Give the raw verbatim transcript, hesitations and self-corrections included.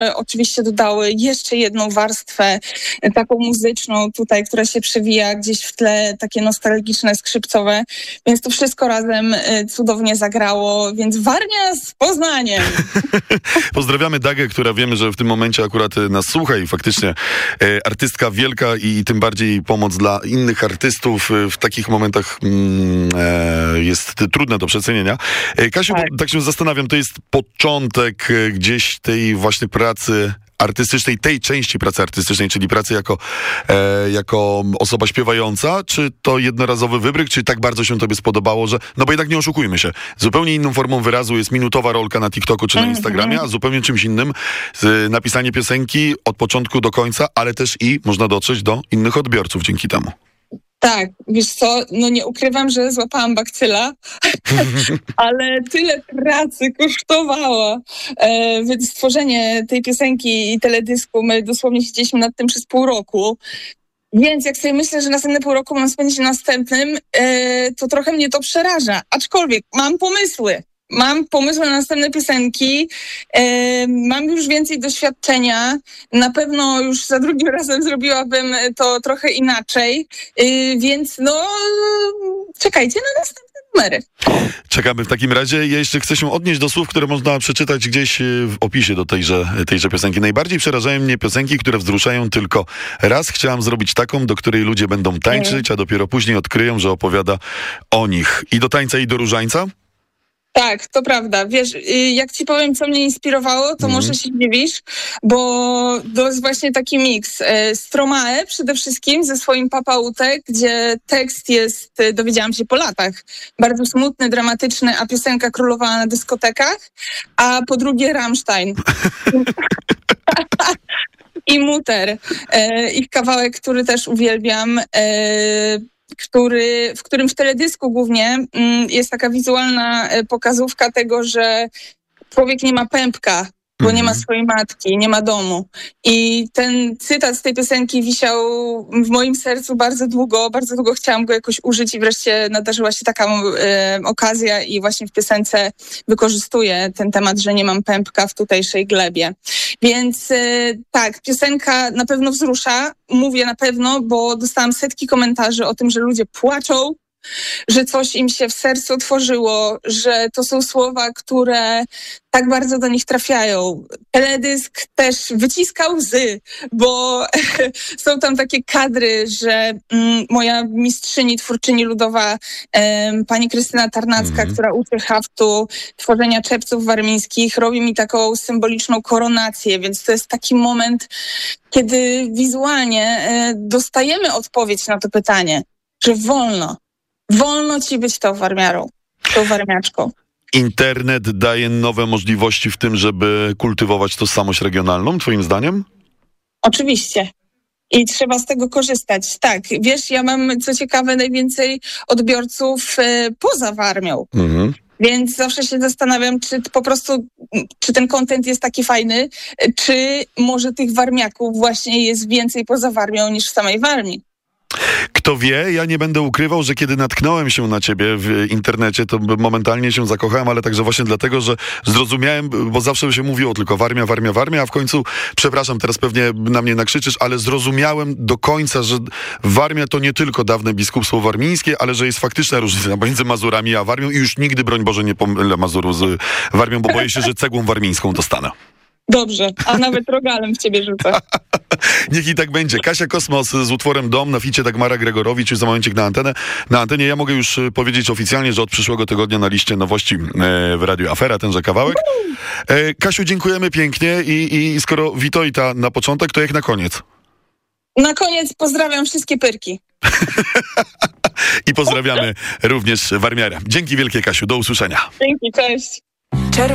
oczywiście dodały jeszcze jedną warstwę taką muzyczną tutaj, która się przewija gdzieś w tle, takie nostalgiczne, skrzypcowe, więc to wszystko razem cudownie zagrało, więc Warmia z Poznaniem. Pozdrawiamy Dagę, która wiemy, że w tym momencie akurat nas słucha i faktycznie e, artystka wielka i tym bardziej pomoc dla innych artystów w takich momentach mm, e, jest trudne do przecenienia. E, Kasiu, tak. tak się zastanawiam, to jest początek e, gdzieś tej właśnie pracy artystycznej, tej części pracy artystycznej, czyli pracy jako, e, jako osoba śpiewająca, czy to jednorazowy wybryk, czy tak bardzo się tobie spodobało, że, no bo jednak nie oszukujmy się, zupełnie inną formą wyrazu jest minutowa rolka na TikToku czy na Instagramie, a zupełnie czymś innym z napisanie piosenki od początku do końca, ale też i można dotrzeć do innych odbiorców dzięki temu. Tak, wiesz co, no nie ukrywam, że złapałam bakcyla, ale tyle pracy kosztowało. E, więc stworzenie tej piosenki i teledysku, my dosłownie siedzieliśmy nad tym przez pół roku. Więc jak sobie myślę, że następne pół roku mam spędzić następnym, e, to trochę mnie to przeraża. Aczkolwiek mam pomysły. Mam pomysły na następne piosenki, e, mam już więcej doświadczenia, na pewno już za drugim razem zrobiłabym to trochę inaczej, e, więc no czekajcie na następne numery. Czekamy w takim razie. Ja jeszcze chcę się odnieść do słów, które można przeczytać gdzieś w opisie do tejże, tejże piosenki. Najbardziej przerażają mnie piosenki, które wzruszają tylko raz. Chciałam zrobić taką, do której ludzie będą tańczyć, a dopiero później odkryją, że opowiada o nich. I do tańca, i do różańca? Tak, to prawda. Wiesz, jak ci powiem, co mnie inspirowało, to mm. może się dziwisz, bo to jest właśnie taki miks. Stromae przede wszystkim ze swoim Papa Utek, gdzie tekst jest, dowiedziałam się po latach, bardzo smutny, dramatyczny, a piosenka królowała na dyskotekach, a po drugie Rammstein. I Mutter. Ich kawałek, który też uwielbiam, Który, w którym w teledysku głównie jest taka wizualna pokazówka tego, że człowiek nie ma pępka, bo mm-hmm. nie ma swojej matki, nie ma domu. I ten cytat z tej piosenki wisiał w moim sercu bardzo długo, bardzo długo chciałam go jakoś użyć i wreszcie nadarzyła się taka e, okazja i właśnie w piosence wykorzystuję ten temat, że nie mam pępka w tutejszej glebie. Więc e, tak, piosenka na pewno wzrusza, mówię na pewno, bo dostałam setki komentarzy o tym, że ludzie płaczą, że coś im się w sercu otworzyło, że to są słowa, które tak bardzo do nich trafiają. Teledysk też wyciska łzy, bo są tam takie kadry, że mm, moja mistrzyni, twórczyni ludowa, em, pani Krystyna Tarnacka, mm-hmm. która uczy haftu, tworzenia czepców warmińskich, robi mi taką symboliczną koronację, więc to jest taki moment, kiedy wizualnie e, dostajemy odpowiedź na to pytanie, że wolno. Wolno ci być tą warmiarą, tą warmiaczką. Internet daje nowe możliwości w tym, żeby kultywować tożsamość regionalną, twoim zdaniem? Oczywiście. I trzeba z tego korzystać. Tak, wiesz, ja mam, co ciekawe, najwięcej odbiorców e, poza Warmią. Mhm. Więc zawsze się zastanawiam, czy po prostu, czy ten content jest taki fajny, czy może tych warmiaków właśnie jest więcej poza Warmią niż w samej Warmii. Kto wie, ja nie będę ukrywał, że kiedy natknąłem się na ciebie w internecie, to momentalnie się zakochałem, ale także właśnie dlatego, że zrozumiałem, bo zawsze się mówiło tylko Warmia, Warmia, Warmia, a w końcu, przepraszam, teraz pewnie na mnie nakrzyczysz, ale zrozumiałem do końca, że Warmia to nie tylko dawne biskupstwo warmińskie, ale że jest faktyczna różnica między Mazurami a Warmią i już nigdy, broń Boże, nie pomylę Mazuru z Warmią, bo boję się, że cegłą warmińską dostanę. Dobrze, a nawet rogalem w ciebie rzucę. Niech i tak będzie. Kasia Kosmos z utworem Dom na ficie Dagmara Gregorowicz, już za momencik na antenę. Na antenie ja mogę już powiedzieć oficjalnie, że od przyszłego tygodnia na liście nowości w Radiu Afera tenże kawałek. Kasiu, dziękujemy pięknie i, i skoro Witolta na początek, to jak na koniec? Na koniec pozdrawiam wszystkie pyrki. I pozdrawiamy również warmiarę. Dzięki wielkie, Kasiu. Do usłyszenia. Dzięki, cześć.